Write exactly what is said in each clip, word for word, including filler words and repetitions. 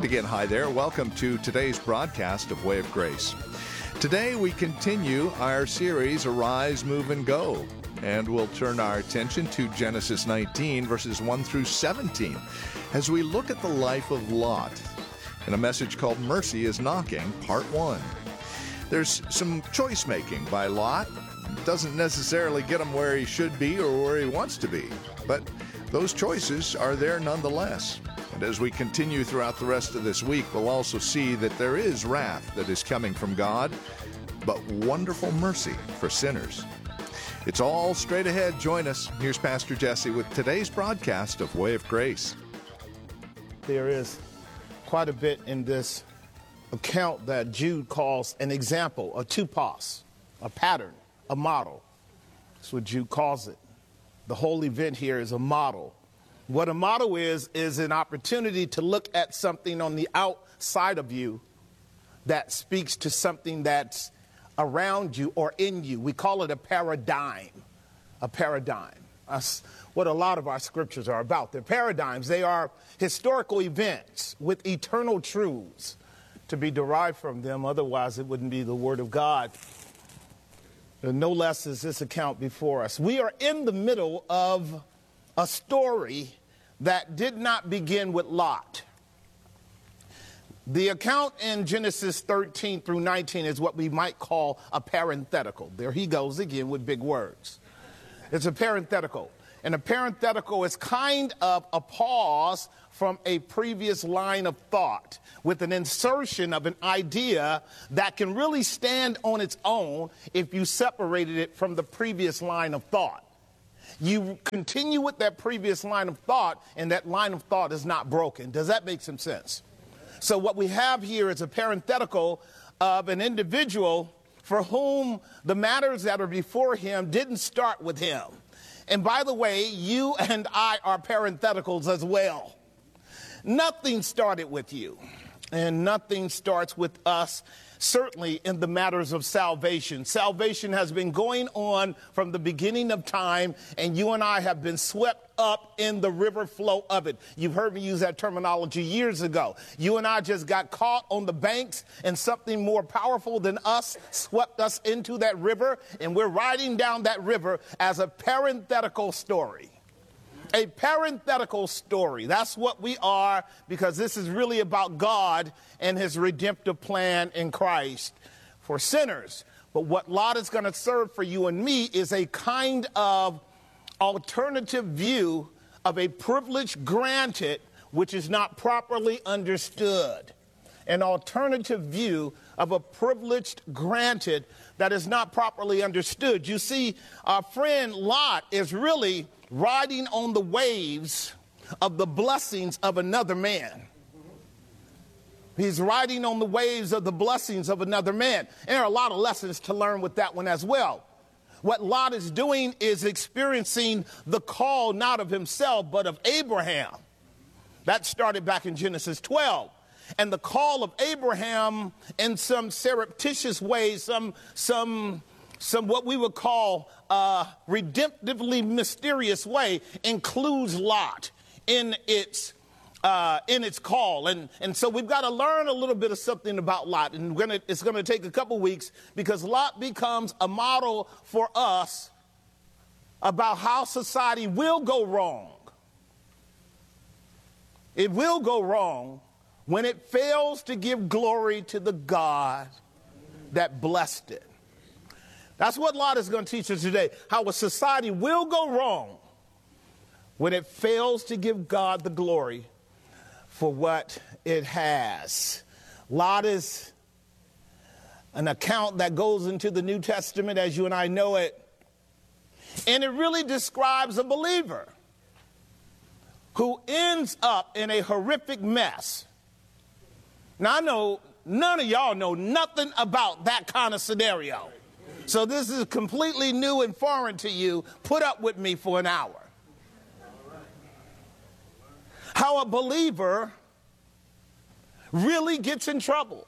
again, hi there. Welcome to today's broadcast of Way of Grace. Today we continue our series, Arise, Move, and Go. And we'll turn our attention to Genesis nineteen, verses one through seventeen, as we look at the life of Lot in a message called Mercy is Knocking, Part one. There's some choice making by Lot. Doesn't necessarily get him where he should be or where he wants to be, but those choices are there nonetheless. And as we continue throughout the rest of this week, we'll also see that there is wrath that is coming from God, but wonderful mercy for sinners. It's all straight ahead. Join us. Here's Pastor Jesse with today's broadcast of Way of Grace. There is quite a bit in this account that Jude calls an example, a tupos, a pattern, a model. That's what Jude calls it. The whole event here is a model. What a model is, is an opportunity to look at something on the outside of you that speaks to something that's around you or in you. We call it a paradigm, a paradigm. That's what a lot of our scriptures are about. They're paradigms. They are historical events with eternal truths to be derived from them. Otherwise, it wouldn't be the Word of God. And no less is this account before us. We are in the middle of a story that did not begin with Lot. The account in Genesis thirteen through nineteen is what we might call a parenthetical. There he goes again with big words. It's a parenthetical. And a parenthetical is kind of a pause from a previous line of thought with an insertion of an idea that can really stand on its own if you separated it from the previous line of thought. You continue with that previous line of thought, and that line of thought is not broken. Does that make some sense? So what we have here is a parenthetical of an individual for whom the matters that are before him didn't start with him. And by the way, you and I are parentheticals as well. Nothing started with you, and nothing starts with us, certainly in the matters of salvation. Salvation has been going on from the beginning of time, and you and I have been swept up in the river flow of it. You've heard me use that terminology years ago. You and I just got caught on the banks, and something more powerful than us swept us into that river, and we're riding down that river as a parenthetical story. A parenthetical story. That's what we are, because this is really about God and his redemptive plan in Christ for sinners. But what Lot is going to serve for you and me is a kind of alternative view of a privilege granted which is not properly understood. An alternative view of a privilege granted that is not properly understood. You see, our friend Lot is really riding on the waves of the blessings of another man. He's riding on the waves of the blessings of another man. And there are a lot of lessons to learn with that one as well. What Lot is doing is experiencing the call not of himself, but of Abraham. That started back in Genesis twelve. And the call of Abraham in some surreptitious ways, some, some, some what we would call a redemptively mysterious way, includes Lot in its uh, in its call. And, and so we've got to learn a little bit of something about Lot. And we're gonna, it's going to take a couple weeks, because Lot becomes a model for us about how society will go wrong. It will go wrong when it fails to give glory to the God that blessed it. That's what Lot is going to teach us today, how a society will go wrong when it fails to give God the glory for what it has. Lot is an account that goes into the New Testament as you and I know it, and it really describes a believer who ends up in a horrific mess. Now, I know none of y'all know nothing about that kind of scenario. So this is completely new and foreign to you. Put up with me for an hour. How a believer really gets in trouble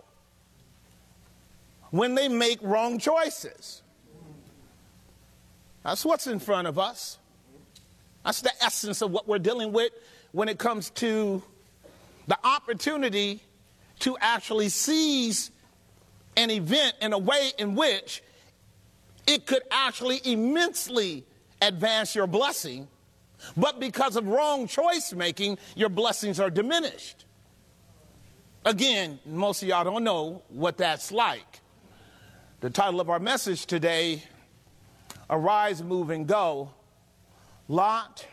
when they make wrong choices. That's what's in front of us. That's the essence of what we're dealing with when it comes to the opportunity to actually seize an event in a way in which it could actually immensely advance your blessing, but because of wrong choice making, your blessings are diminished. Again, most of y'all don't know what that's like. The title of our message today, Arise, Move, and Go. Lot,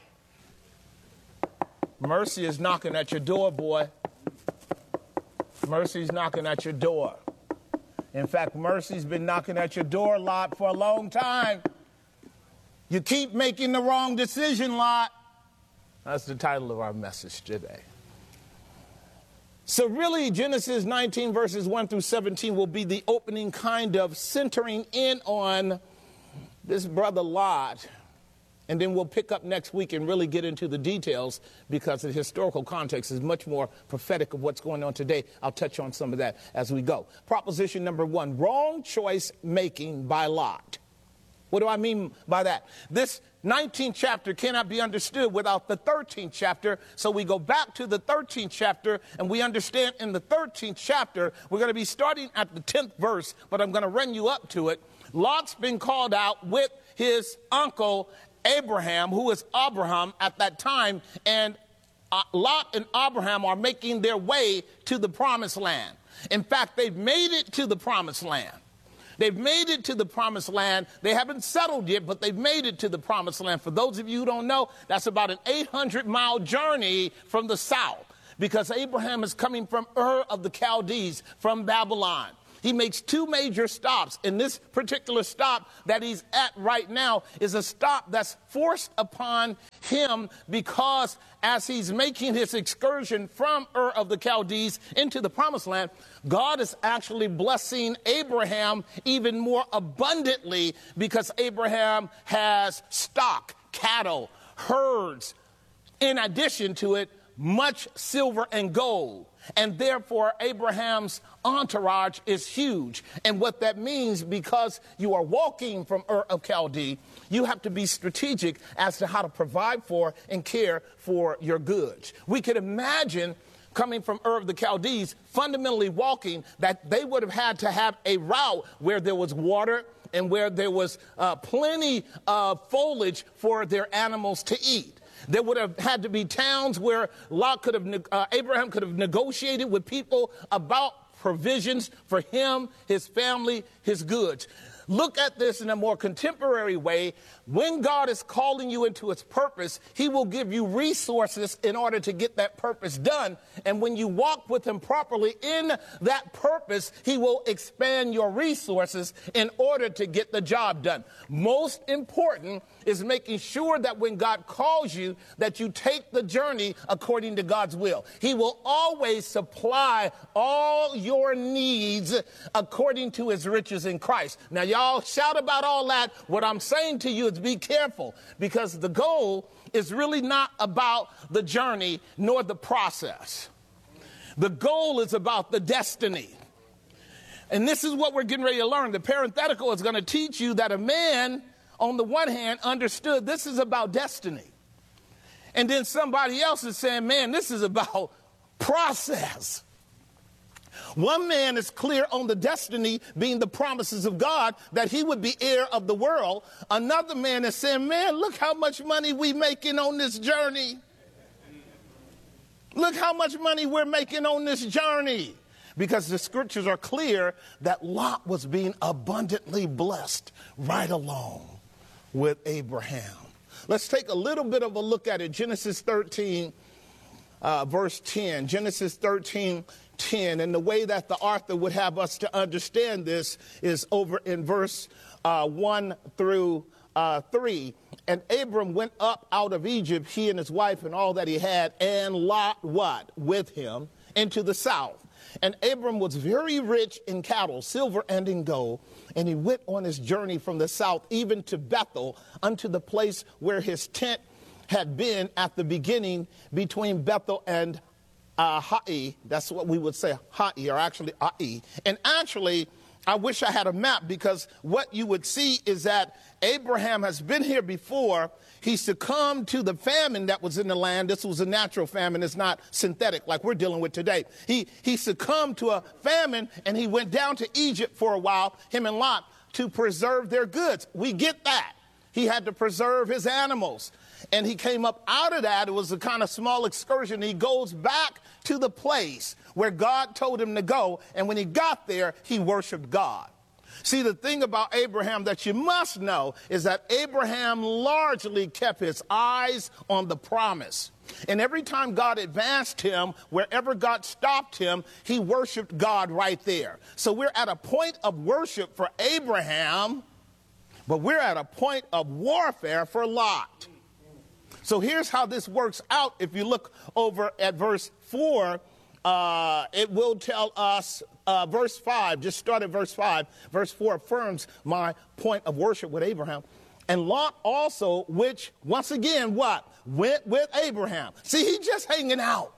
mercy is knocking at your door, boy. Mercy's knocking at your door. In fact, mercy's been knocking at your door, Lot, for a long time. You keep making the wrong decision, Lot. That's the title of our message today. So really, Genesis nineteen, verses one through seventeen will be the opening, kind of centering in on this brother Lot. And then we'll pick up next week and really get into the details, because the historical context is much more prophetic of what's going on today. I'll touch on some of that as we go. Proposition number one, wrong choice making by Lot. What do I mean by that? This nineteenth chapter cannot be understood without the thirteenth chapter. So we go back to the thirteenth chapter, and we understand in the thirteenth chapter, we're going to be starting at the tenth verse, but I'm going to run you up to it. Lot's been called out with his uncle Abraham, who is Abraham at that time, and uh, Lot and Abraham are making their way to the promised land. In fact, they've made it to the promised land. They've made it to the promised land. They haven't settled yet, but they've made it to the promised land. For those of you who don't know, that's about an eight hundred mile journey from the south, because Abraham is coming from Ur of the Chaldees, from Babylon. He makes two major stops, and this particular stop that he's at right now is a stop that's forced upon him, because as he's making his excursion from Ur of the Chaldees into the promised land, God is actually blessing Abraham even more abundantly, because Abraham has stock, cattle, herds, in addition to it, much silver and gold. And therefore, Abraham's entourage is huge. And what that means, because you are walking from Ur of Chaldee, you have to be strategic as to how to provide for and care for your goods. We could imagine coming from Ur of the Chaldees, fundamentally walking, that they would have had to have a route where there was water and where there was uh, plenty of foliage for their animals to eat. There would have had to be towns where Lot could have, uh, Abraham could have negotiated with people about provisions for him, his family, his goods. Look at this in a more contemporary way. When God is calling you into his purpose, he will give you resources in order to get that purpose done. And when you walk with him properly in that purpose, he will expand your resources in order to get the job done. Most important is making sure that when God calls you, that you take the journey according to God's will. He will always supply all your needs according to his riches in Christ. Now, y'all shout about all that. What I'm saying to you is be careful, because the goal is really not about the journey nor the process. The goal is about the destiny. And this is what we're getting ready to learn. The parenthetical is going to teach you that a man, on the one hand, understood this is about destiny. And then somebody else is saying, man, this is about process. One man is clear on the destiny being the promises of God, that he would be heir of the world. Another man is saying, man, look how much money we making on this journey. Look how much money we're making on this journey. Because the scriptures are clear that Lot was being abundantly blessed right along with Abraham. Let's take a little bit of a look at it. Genesis thirteen, uh, verse ten. Genesis thirteen, ten. And the way that the author would have us to understand this is over in verse uh, one through uh, three. And Abram went up out of Egypt, he and his wife and all that he had, and Lot what? With him, into the south. And Abram was very rich in cattle, silver and in gold. And he went on his journey from the south, even to Bethel, unto the place where his tent had been at the beginning, between Bethel and uh, Hai. That's what we would say, Hai, or actually Ai. And actually, I wish I had a map, because what you would see is that Abraham has been here before. He succumbed to the famine that was in the land. This was a natural famine. It's not synthetic like we're dealing with today. He, he succumbed to a famine, and he went down to Egypt for a while, him and Lot, to preserve their goods. We get that. He had to preserve his animals. And he came up out of that. It was a kind of small excursion. He goes back to the place where God told him to go. And when he got there, he worshiped God. See, the thing about Abraham that you must know is that Abraham largely kept his eyes on the promise. And every time God advanced him, wherever God stopped him, he worshiped God right there. So we're at a point of worship for Abraham, but we're at a point of warfare for Lot. So here's how this works out. If you look over at verse four, uh, it will tell us, uh, verse five, just start at verse five. Verse four affirms my point of worship with Abraham. And Lot also, which, once again, what? Went with Abraham. See, he's just hanging out.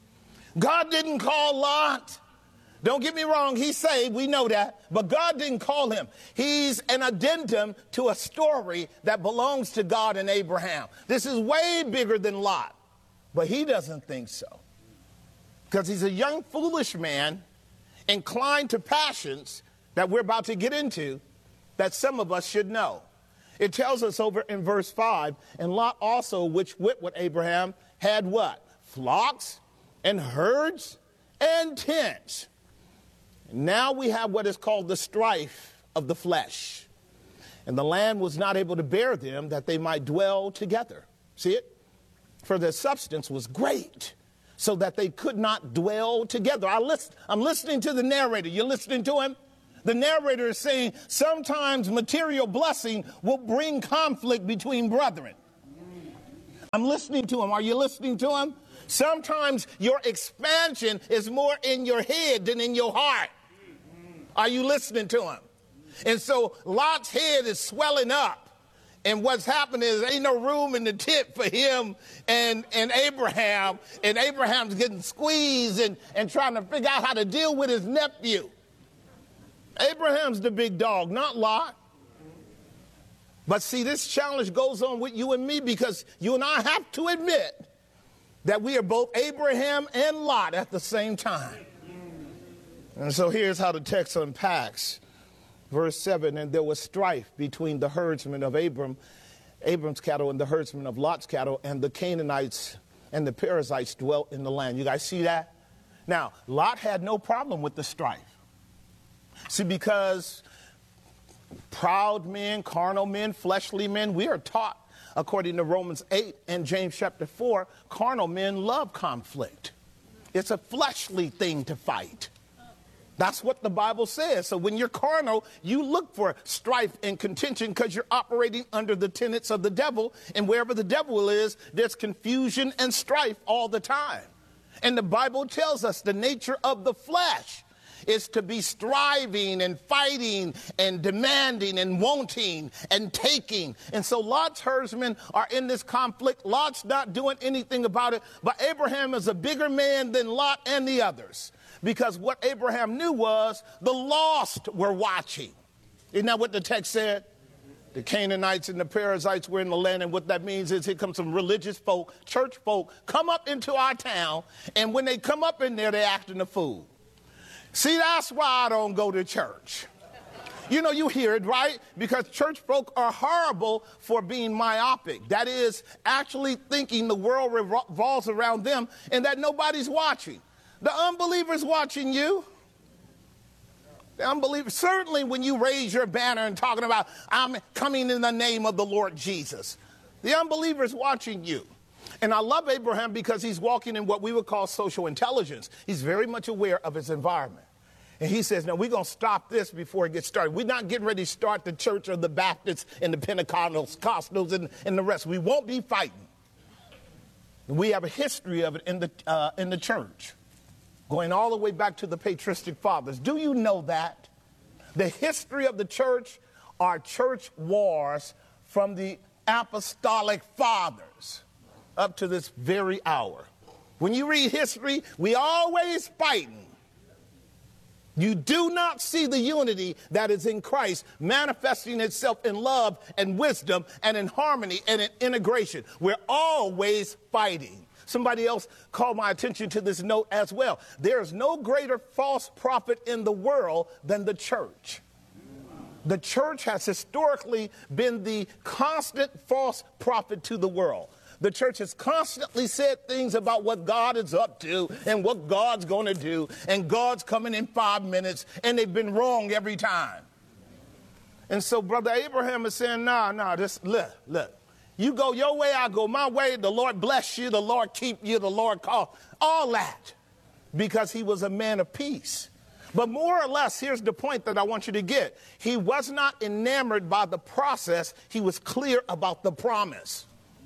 God didn't call Lot. Don't get me wrong, he's saved, we know that, but God didn't call him. He's an addendum to a story that belongs to God and Abraham. This is way bigger than Lot, but he doesn't think so, because he's a young, foolish man inclined to passions that we're about to get into that some of us should know. It tells us over in verse five, and Lot also, which went with Abraham, had what? Flocks and herds and tents. Now we have what is called the strife of the flesh. And the land was not able to bear them, that they might dwell together. See it? For their substance was great, so that they could not dwell together. I listen, I'm listening to the narrator. You're listening to him? The narrator is saying sometimes material blessing will bring conflict between brethren. I'm listening to him. Are you listening to him? Sometimes your expansion is more in your head than in your heart. Are you listening to him? And so Lot's head is swelling up. And what's happening is ain't no room in the tent for him and, and Abraham. And Abraham's getting squeezed and, and trying to figure out how to deal with his nephew. Abraham's the big dog, not Lot. But see, this challenge goes on with you and me, because you and I have to admit that we are both Abraham and Lot at the same time. And so here's how the text unpacks. Verse seven, and there was strife between the herdsmen of Abram, Abram's cattle and the herdsmen of Lot's cattle, and the Canaanites and the Perizzites dwelt in the land. You guys see that? Now, Lot had no problem with the strife. See, because proud men, carnal men, fleshly men, we are taught, according to Romans eight and James chapter four, carnal men love conflict. It's a fleshly thing to fight. That's what the Bible says. So when you're carnal, you look for strife and contention because you're operating under the tenets of the devil. And wherever the devil is, there's confusion and strife all the time. And the Bible tells us the nature of the flesh is to be striving and fighting and demanding and wanting and taking. And so Lot's herdsmen are in this conflict. Lot's not doing anything about it. But Abraham is a bigger man than Lot and the others, because what Abraham knew was the lost were watching. Isn't that what the text said? The Canaanites and the Perizzites were in the land, and what that means is here comes some religious folk, church folk, come up into our town, and when they come up in there, they're acting a fool. See, that's why I don't go to church. You know, you hear it, right? Because church folk are horrible for being myopic. That is, actually thinking the world revolves around them and that nobody's watching. The unbeliever's watching you. The unbeliever, certainly when you raise your banner and talking about, I'm coming in the name of the Lord Jesus. The unbeliever's watching you. And I love Abraham because he's walking in what we would call social intelligence. He's very much aware of his environment. And he says, no, we're going to stop this before it gets started. We're not getting ready to start the church of the Baptists and the Pentecostals and, and the rest. We won't be fighting. And we have a history of it in the, uh, in the church, going all the way back to the patristic fathers. Do you know that? The history of the church are church wars from the apostolic fathers up to this very hour. When you read history, we always fighting. You do not see the unity that is in Christ manifesting itself in love and wisdom and in harmony and in integration. We're always fighting. Somebody else called my attention to this note as well. There is no greater false prophet in the world than the church. The church has historically been the constant false prophet to the world. The church has constantly said things about what God is up to and what God's going to do, and God's coming in five minutes, and they've been wrong every time. And so Brother Abraham is saying, nah, nah, this, look, look. You go your way, I go my way. The Lord bless you, the Lord keep you, the Lord call. All that because he was a man of peace. But more or less, here's the point that I want you to get. He was not enamored by the process. He was clear about the promise.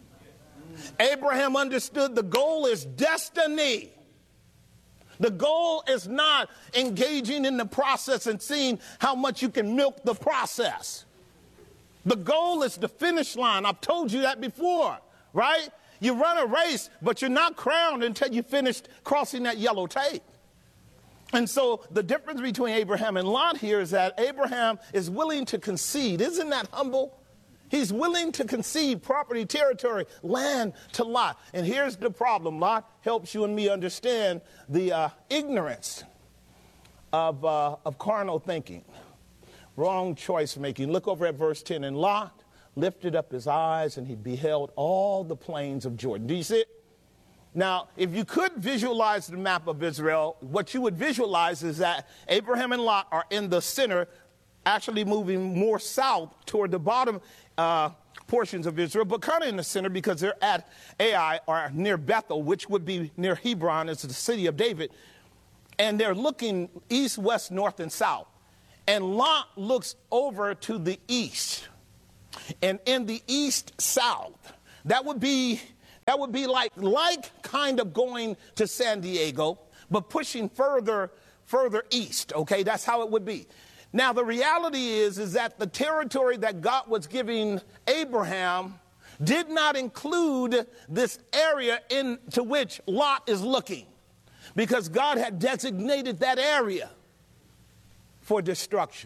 Abraham understood the goal is destiny. The goal is not engaging in the process and seeing how much you can milk the process. The goal is the finish line. I've told you that before, right? You run a race, but you're not crowned until you finish crossing that yellow tape. And so the difference between Abraham and Lot here is that Abraham is willing to concede. Isn't that humble? He's willing to concede property, territory, land to Lot. And here's the problem. Lot helps you and me understand the uh, ignorance of, uh, of carnal thinking. Wrong choice making. Look over at verse ten. And Lot lifted up his eyes and he beheld all the plains of Jordan. Do you see it? Now, if you could visualize the map of Israel, what you would visualize is that Abraham and Lot are in the center, actually moving more south toward the bottom uh, portions of Israel, but kind of in the center because they're at Ai or near Bethel, which would be near Hebron. It's the city of David. And they're looking east, west, north, and south. And Lot looks over to the east. And in the east-south, that would be that would be like like kind of going to San Diego, but pushing further further east. Okay, that's how it would be. Now the reality is is that the territory that God was giving Abraham did not include this area into which Lot is looking, because God had designated that area for destruction.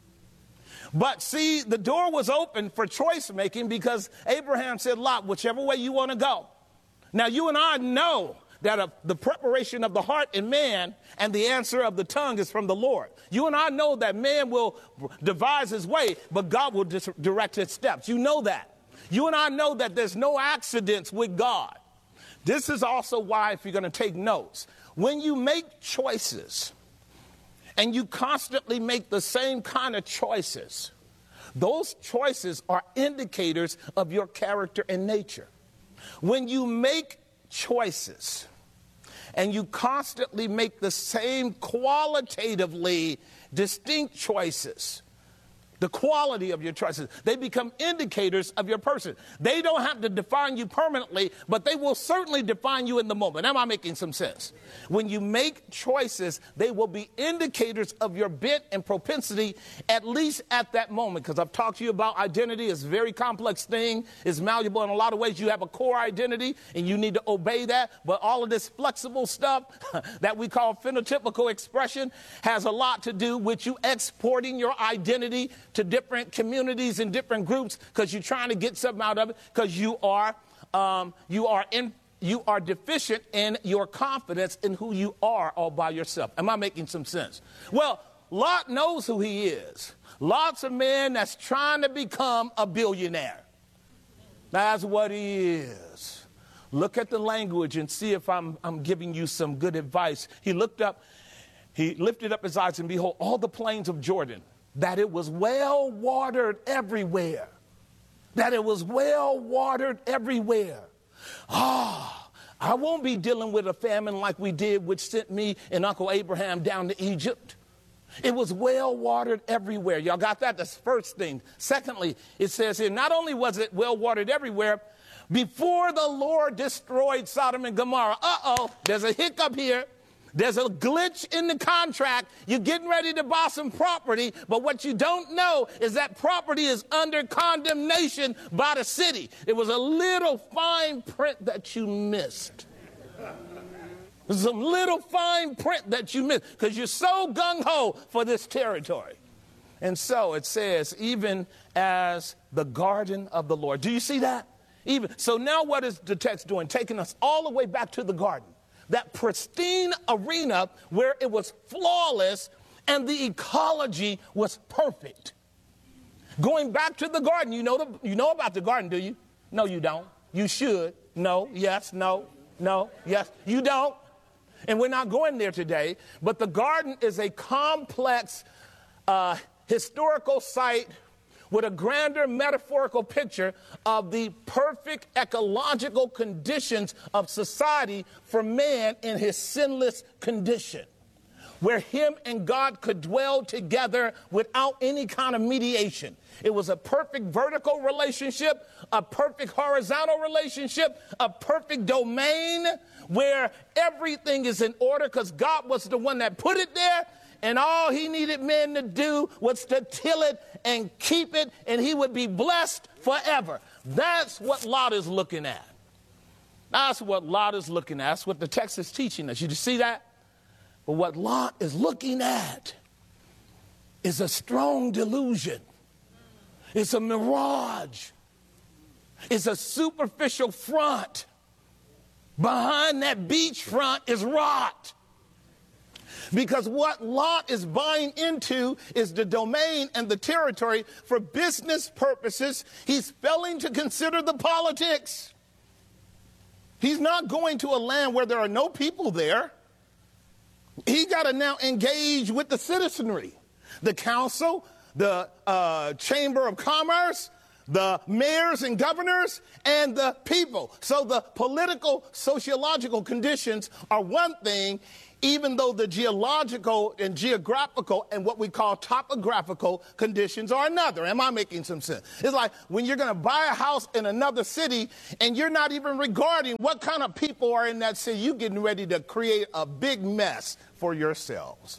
But see, the door was open for choice making because Abraham said, Lot, whichever way you want to go. Now, you and I know that uh, the preparation of the heart in man and the answer of the tongue is from the Lord. You and I know that man will devise his way, but God will dis- direct his steps. You know that. You and I know that there's no accidents with God. This is also why, if you're going to take notes, when you make choices, and you constantly make the same kind of choices, those choices are indicators of your character and nature. When you make choices and you constantly make the same qualitatively distinct choices, the quality of your choices, they become indicators of your person. They don't have to define you permanently, but they will certainly define you in the moment. Am I making some sense? When you make choices, they will be indicators of your bent and propensity, at least at that moment. Because I've talked to you about identity. It's a very complex thing. It's malleable in a lot of ways. You have a core identity, and you need to obey that. But all of this flexible stuff that we call phenotypical expression has a lot to do with you exporting your identity to different communities and different groups because you're trying to get something out of it, because you are um, you are in you are deficient in your confidence in who you are all by yourself. Am I making some sense? Well, Lot knows who he is. Lot's a man that's trying to become a billionaire. That's what he is. Look at the language and see if I'm I'm giving you some good advice. He looked up, he lifted up his eyes, and behold, all the plains of Jordan, that it was well watered everywhere. That it was well watered everywhere. Ah, I won't be dealing with a famine like we did, which sent me and Uncle Abraham down to Egypt. It was well watered everywhere. Y'all got that? That's the first thing. Secondly, it says here, not only was it well watered everywhere, before the Lord destroyed Sodom and Gomorrah. Uh-oh, there's a hiccup here. There's a glitch in the contract. You're getting ready to buy some property, but what you don't know is that property is under condemnation by the city. It was a little fine print that you missed. Some little fine print that you miss because you're so gung-ho for this territory. And so it says, even as the garden of the Lord. Do you see that? Even so now what is the text doing? Taking us all the way back to the garden. That pristine arena where it was flawless and the ecology was perfect. Going back to the garden. You know, the, you know about the garden, do you? No, you don't. You should. No, yes, no, no, yes. You don't. And we're not going there today. But the garden is a complex uh, historical site with a grander metaphorical picture of the perfect ecological conditions of society for man in his sinless condition, where him and God could dwell together without any kind of mediation. It was a perfect vertical relationship, a perfect horizontal relationship, a perfect domain where everything is in order because God was the one that put it there, and all he needed men to do was to till it and keep it, and he would be blessed forever. That's what Lot is looking at. That's what Lot is looking at. That's what the text is teaching us. You see that? But what Lot is looking at is a strong delusion. It's a mirage. It's a superficial front. Behind that beach front is rot. Because what Lot is buying into is the domain and the territory for business purposes. He's failing to consider the politics. He's not going to a land where there are no people there. He got to now engage with the citizenry, the council, the uh, chamber of commerce, the mayors and governors, and the people. So the political, sociological conditions are one thing, even though the geological and geographical and what we call topographical conditions are another. Am I making some sense? It's like when you're going to buy a house in another city and you're not even regarding what kind of people are in that city. You're getting ready to create a big mess for yourselves.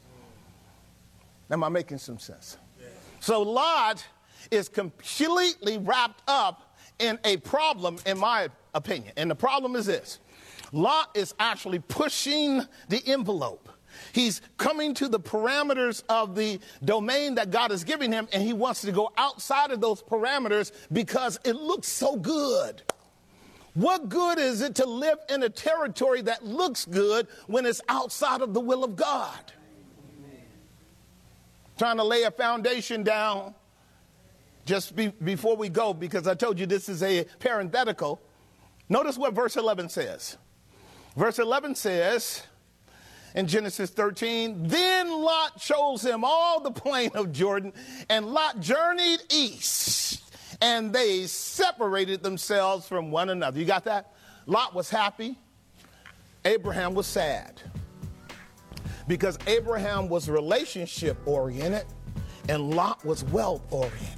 Am I making some sense? Yes. So Lot is completely wrapped up in a problem, in my opinion. And the problem is this. Lot is actually pushing the envelope. He's coming to the parameters of the domain that God is giving him, and he wants to go outside of those parameters because it looks so good. What good is it to live in a territory that looks good when it's outside of the will of God? Amen. Trying to lay a foundation down just be, before we go, because I told you this is a parenthetical. Notice what verse eleven says. Verse eleven says, in Genesis thirteen, then Lot chose him all the plain of Jordan, and Lot journeyed east, and they separated themselves from one another. You got that? Lot was happy. Abraham was sad. Because Abraham was relationship-oriented, and Lot was wealth-oriented.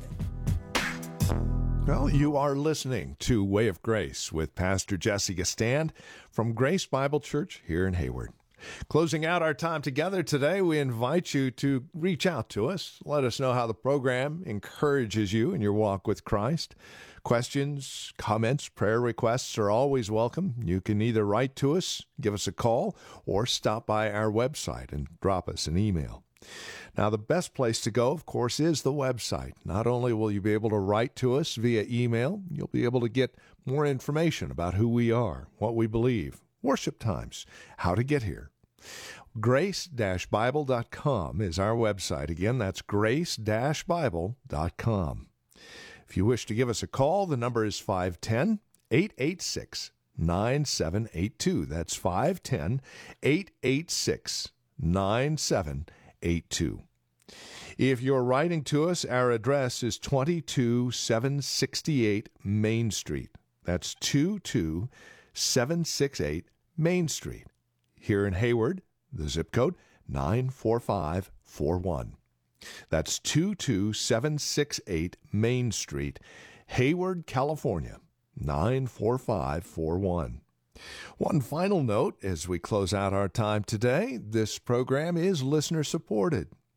Well, you are listening to Way of Grace with Pastor Jesse Gistand from Grace Bible Church here in Hayward. Closing out our time together today, we invite you to reach out to us. Let us know how the program encourages you in your walk with Christ. Questions, comments, prayer requests are always welcome. You can either write to us, give us a call, or stop by our website and drop us an email. Now, the best place to go, of course, is the website. Not only will you be able to write to us via email, you'll be able to get more information about who we are, what we believe, worship times, how to get here. grace dash bible dot com is our website. Again, that's grace dash bible dot com. If you wish to give us a call, the number is five one zero, eight eight six, nine seven eight two. That's five one zero, eight eight six, nine seven eight two. If you're writing to us, our address is two seven six eight Main Street. That's two two seven six eight Main Street. Here in Hayward, the zip code nine four five four one. That's two two seven six eight Main Street, Hayward, California, nine four five four one. One final note as we close out our time today, this program is listener supported.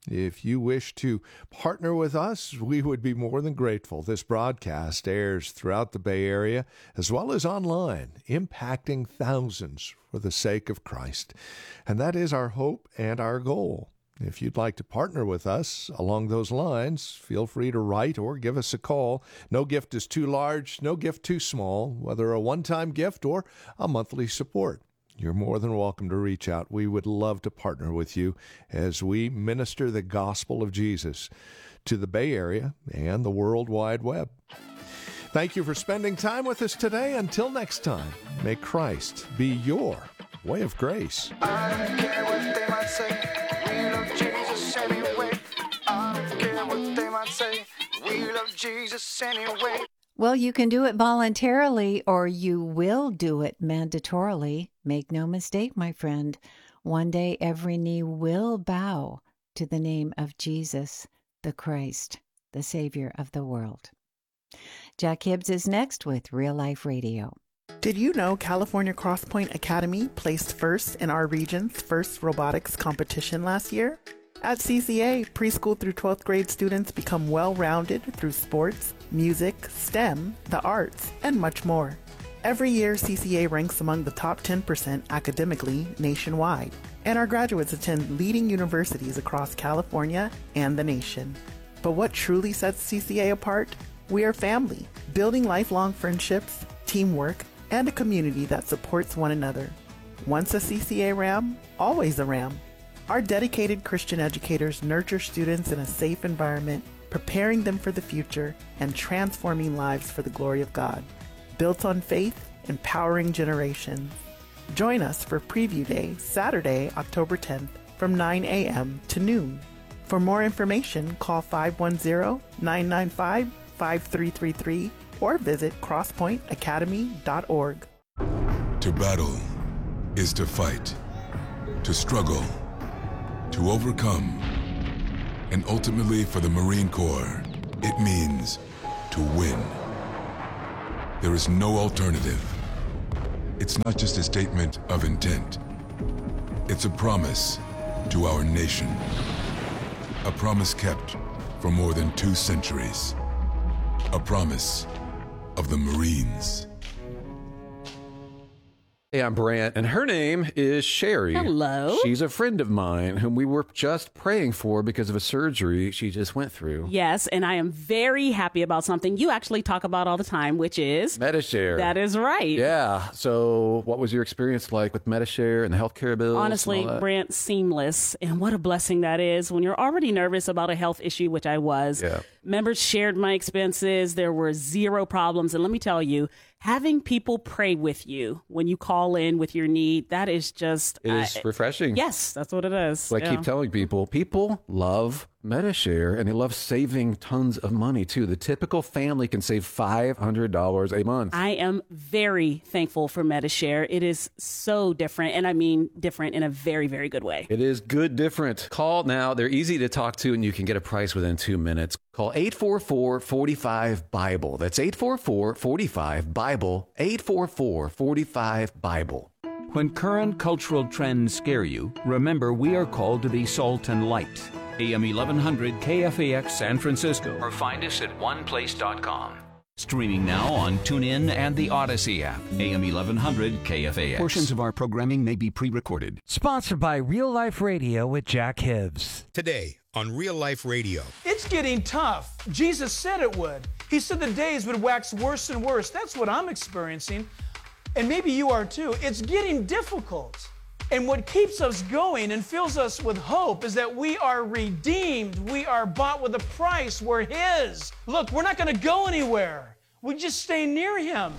If you wish to partner with us, we would be more than grateful. This broadcast airs throughout the Bay Area as well as online, impacting thousands for the sake of Christ. And that is our hope and our goal. If you'd like to partner with us along those lines, feel free to write or give us a call. No gift is too large, no gift too small, whether a one-time gift or a monthly support. You're more than welcome to reach out. We would love to partner with you as we minister the gospel of Jesus to the Bay Area and the World Wide Web. Thank you for spending time with us today. Until next time, may Christ be your way of grace. I don't care what they might say. We love Jesus anyway. I don't care what they might say. We love Jesus anyway. Well, you can do it voluntarily or you will do it mandatorily. Make no mistake, my friend. One day every knee will bow to the name of Jesus, the Christ, the Savior of the world. Jack Hibbs is next with Real Life Radio. Did you know California Crosspoint Academy placed first in our region's first robotics competition last year? At C C A, preschool through twelfth grade students become well-rounded through sports, music, STEM, the arts, and much more. Every year, C C A ranks among the top ten percent academically nationwide, and our graduates attend leading universities across California and the nation. But what truly sets C C A apart? We are family, building lifelong friendships, teamwork, and a community that supports one another. Once a C C A Ram, always a Ram. Our dedicated Christian educators nurture students in a safe environment, preparing them for the future and transforming lives for the glory of God. Built on faith, empowering generations. Join us for Preview Day, Saturday, October tenth, from nine a.m. to noon. For more information, call five one zero, nine nine five, five three three three or visit crosspoint academy dot org. To battle is to fight, to struggle, to overcome, and ultimately for the Marine Corps, it means to win. There is no alternative. It's not just a statement of intent. It's a promise to our nation. A promise kept for more than two centuries. A promise of the Marines. Hey, I'm Brant, and her name is Sherry. Hello. She's a friend of mine whom we were just praying for because of a surgery she just went through. Yes, and I am very happy about something you actually talk about all the time, which is... Medi-Share. That is right. Yeah. So what was your experience like with Medi-Share and the healthcare bills? Honestly, Brant, seamless. And what a blessing that is when you're already nervous about a health issue, which I was. Yeah. Members shared my expenses. There were zero problems. And let me tell you, having people pray with you when you call in with your need, that is just... It is uh, refreshing. Yes, that's what it is. So I yeah. keep telling people, people love Medi-Share, and they love saving tons of money, too. The typical family can save five hundred dollars a month. I am very thankful for Medi-Share. It is so different, and I mean different in a very, very good way. It is good different. Call now. They're easy to talk to, and you can get a price within two minutes. Call eight four four, four five, BIBLE. That's eight four four, four five, BIBLE, eight four four, four five, BIBLE. When current cultural trends scare you, remember we are called to be salt and light. A M eleven hundred K F A X San Francisco, or find us at one place dot com. Streaming now on TuneIn and the Odyssey app. A M eleven hundred K F A X. Portions of our programming may be pre-recorded. Sponsored by Real Life Radio with Jack Hibbs. Today on Real Life Radio. It's getting tough. Jesus said it would. He said the days would wax worse and worse. That's what I'm experiencing. And maybe you are too. It's getting difficult. And what keeps us going and fills us with hope is that we are redeemed. We are bought with a price. We're His. Look, we're not going to go anywhere. We just stay near Him.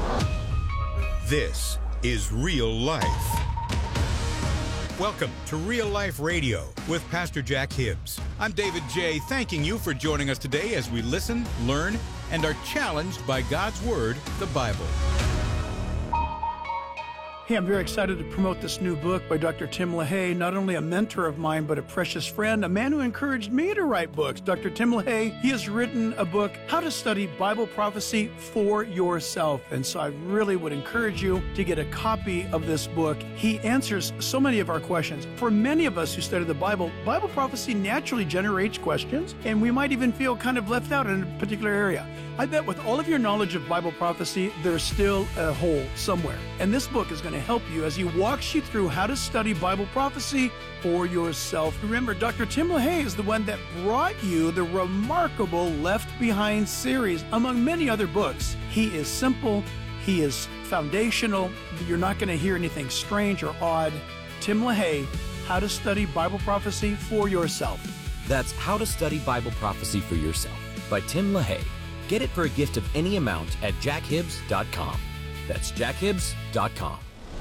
This is Real Life. Welcome to Real Life Radio with Pastor Jack Hibbs. I'm David J., thanking you for joining us today as we listen, learn, and are challenged by God's Word, the Bible. Hey, I'm very excited to promote this new book by Doctor Tim LaHaye, not only a mentor of mine, but a precious friend, a man who encouraged me to write books. Doctor Tim LaHaye, he has written a book, How to Study Bible Prophecy for Yourself. And so I really would encourage you to get a copy of this book. He answers so many of our questions. For many of us who study the Bible, Bible prophecy naturally generates questions, and we might even feel kind of left out in a particular area. I bet with all of your knowledge of Bible prophecy, there's still a hole somewhere. And this book is going to help you as he walks you through how to study Bible prophecy for yourself. Remember, Doctor Tim LaHaye is the one that brought you the remarkable Left Behind series, among many other books. He is simple. He is foundational. You're not going to hear anything strange or odd. Tim LaHaye, How to Study Bible Prophecy for Yourself. That's How to Study Bible Prophecy for Yourself by Tim LaHaye. Get it for a gift of any amount at jack hibbs dot com. That's jack hibbs dot com.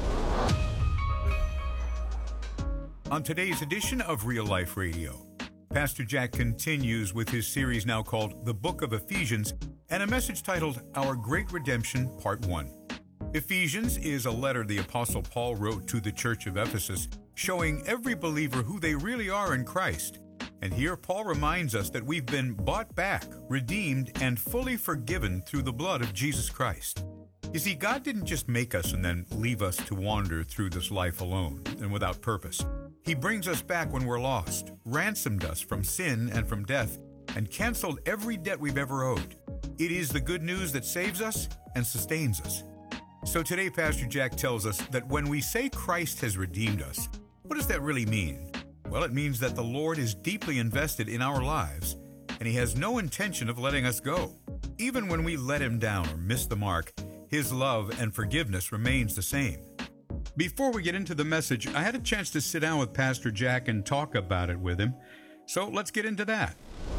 On today's edition of Real Life Radio, Pastor Jack continues with his series now called The Book of Ephesians and a message titled Our Great Redemption, Part one. Ephesians is a letter the Apostle Paul wrote to the church of Ephesus, showing every believer who they really are in Christ. And here Paul reminds us that we've been bought back, redeemed, and fully forgiven through the blood of Jesus Christ. You see, God didn't just make us and then leave us to wander through this life alone and without purpose. He brings us back when we're lost, ransomed us from sin and from death, and canceled every debt we've ever owed. It is the good news that saves us and sustains us. So today, Pastor Jack tells us that when we say Christ has redeemed us, what does that really mean? Well, it means that the Lord is deeply invested in our lives, and He has no intention of letting us go. Even when we let Him down or miss the mark, His love and forgiveness remains the same. Before we get into the message, I had a chance to sit down with Pastor Jack and talk about it with him. So let's get into that.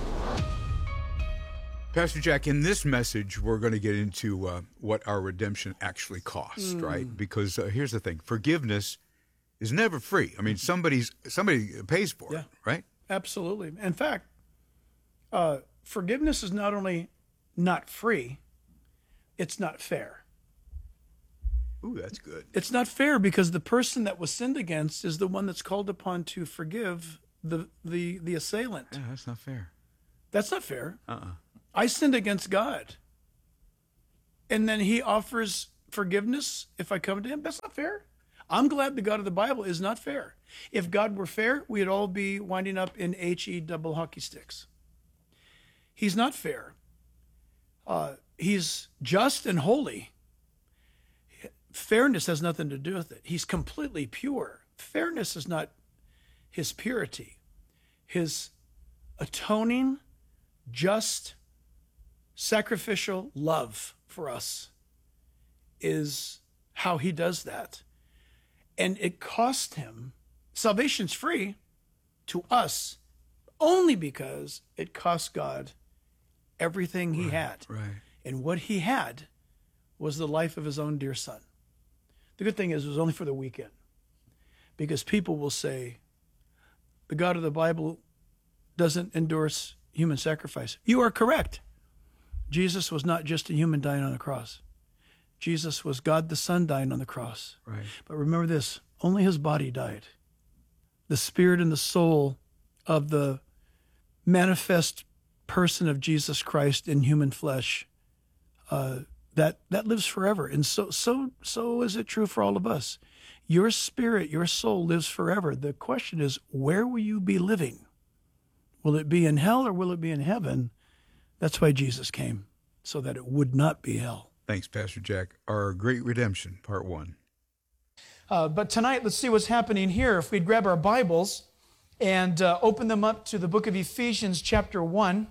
Pastor Jack, in this message, we're going to get into uh, what our redemption actually costs, mm. right? Because uh, here's the thing. Forgiveness is never free. I mean, somebody's somebody pays for yeah, it, right? Absolutely. In fact, uh, forgiveness is not only not free, it's not fair. Ooh, that's good. It's not fair because the person that was sinned against is the one that's called upon to forgive the the, the assailant. Yeah, that's not fair. That's not fair. Uh-uh. I sinned against God. And then He offers forgiveness if I come to Him. That's not fair. I'm glad the God of the Bible is not fair. If God were fair, we'd all be winding up in H E double hockey sticks. He's not fair. Uh, he's just and holy. Fairness has nothing to do with it. He's completely pure. Fairness is not His purity. His atoning, just, sacrificial love for us is how He does that. And it cost Him. Salvation's free to us only because it cost God everything He right, had. Right. And what He had was the life of His own dear Son. The good thing is it was only for the weekend. Because people will say, the God of the Bible doesn't endorse human sacrifice. You are correct. Jesus was not just a human dying on the cross. Jesus was God the Son dying on the cross. Right. But remember this, only His body died. The spirit and the soul of the manifest person of Jesus Christ in human flesh, uh, that that lives forever. And so so so is it true for all of us. Your spirit, your soul lives forever. The question is, where will you be living? Will it be in hell or will it be in heaven? That's why Jesus came, so that it would not be hell. Thanks, Pastor Jack. Our Great Redemption, Part one. Uh, but tonight, let's see what's happening here. If we'd grab our Bibles and uh, open them up to the book of Ephesians chapter one.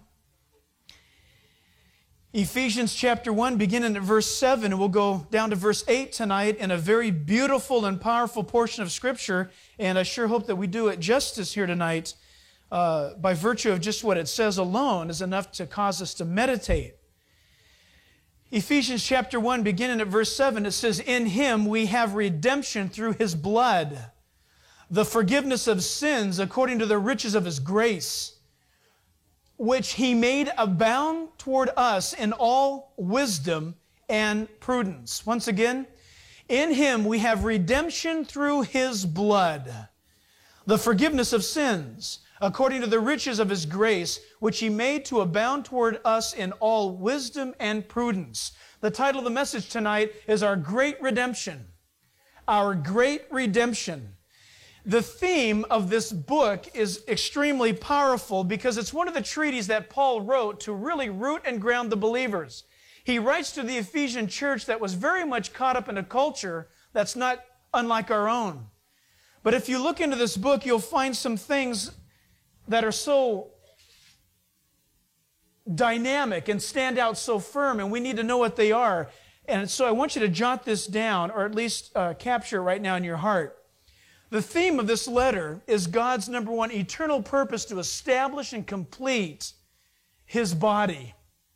Ephesians chapter one, beginning at verse seven, and we'll go down to verse eight tonight in a very beautiful and powerful portion of Scripture, and I sure hope that we do it justice here tonight. Uh, by virtue of just what it says alone is enough to cause us to meditate. Ephesians chapter one, beginning at verse seven, it says, "In Him we have redemption through His blood, the forgiveness of sins according to the riches of His grace, which He made abound toward us in all wisdom and prudence." Once again, In him we have redemption through his blood, the forgiveness of sins, according to the riches of his grace, which he made to abound toward us in all wisdom and prudence. The title of the message tonight is Our Great Redemption. Our Great Redemption. The theme of this book is extremely powerful because it's one of the treaties that Paul wrote to really root and ground the believers. He writes to the Ephesian church that was very much caught up in a culture that's not unlike our own. But if you look into this book, you'll find some things that are so dynamic and stand out so firm, and we need to know what they are. And so I want you to jot this down, or at least uh, capture it right now in your heart. The theme of this letter is God's, number one, eternal purpose to establish and complete his body.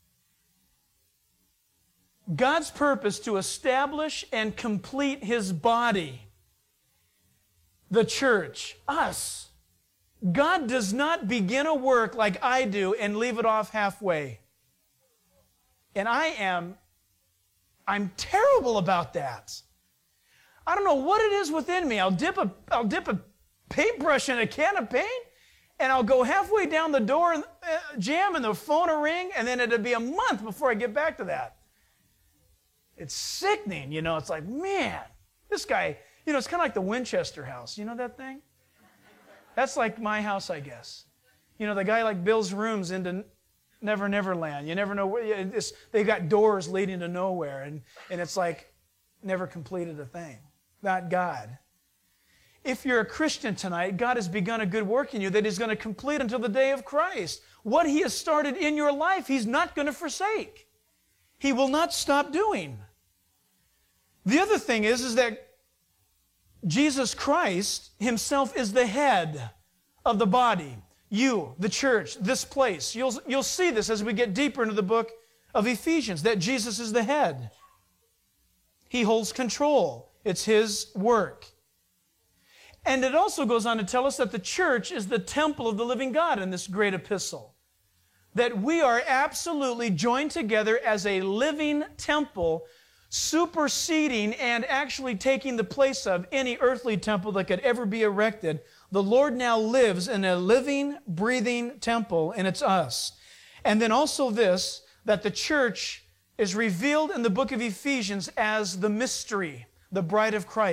God's purpose to establish and complete his body. The church, us. God does not begin a work like I do and leave it off halfway. And I am, I'm terrible about that. I don't know what it is within me. I'll dip a, I'll dip a paintbrush in a can of paint, and I'll go halfway down the door and uh, jam, and the phone will ring, and then it'll be a month before I get back to that. It's sickening, you know. It's like, man, this guy, you know, it's kind of like the Winchester house. You know that thing? That's like my house, I guess. You know, the guy like builds rooms into Never Never Land. You never know where. It's, they got doors leading to nowhere, and, and it's like never completed a thing. Not God. If you're a Christian tonight, God has begun a good work in you that he's going to complete until the day of Christ. What he has started in your life, he's not going to forsake. He will not stop doing. The other thing is, is that Jesus Christ himself is the head of the body. You, the church, this place. You'll, you'll see this as we get deeper into the book of Ephesians, that Jesus is the head. He holds control. It's his work. And it also goes on to tell us that the church is the temple of the living God in this great epistle. That we are absolutely joined together as a living temple, superseding and actually taking the place of any earthly temple that could ever be erected. The Lord now lives in a living, breathing temple, and it's us. And then also this, that the church is revealed in the book of Ephesians as the mystery, the bride of Christ.